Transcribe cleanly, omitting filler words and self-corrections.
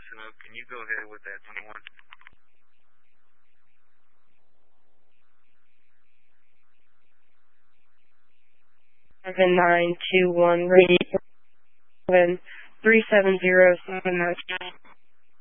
messing up. Can you go ahead with that 21? 7921 radio 3707.